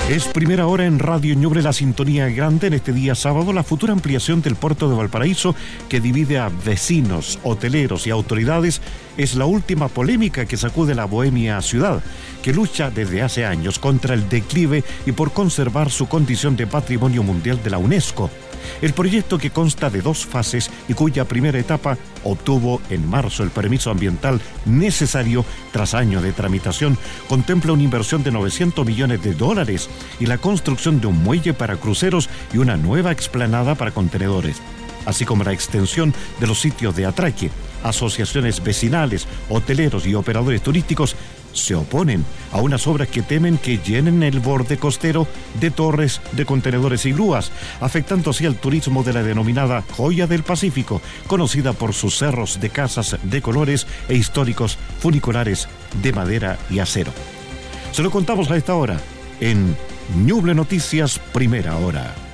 Es primera hora en Radio Ñuble, la sintonía grande en este día sábado, la futura ampliación del puerto de Valparaíso que divide a vecinos, hoteleros y autoridades es la última polémica que sacude la bohemia ciudad, que lucha desde hace años contra el declive y por conservar su condición de Patrimonio Mundial de la UNESCO. El proyecto, que consta de 2 fases y cuya primera etapa obtuvo en marzo el permiso ambiental necesario tras años de tramitación, contempla una inversión de $900 millones y la construcción de un muelle para cruceros y una nueva explanada para contenedores, así como la extensión de los sitios de atraque. Asociaciones vecinales, hoteleros y operadores turísticos se oponen a unas obras que temen que llenen el borde costero de torres de contenedores y grúas, afectando así al turismo de la denominada Joya del Pacífico, conocida por sus cerros de casas de colores e históricos funiculares de madera y acero. Se lo contamos a esta hora en Ñuble Noticias, primera hora.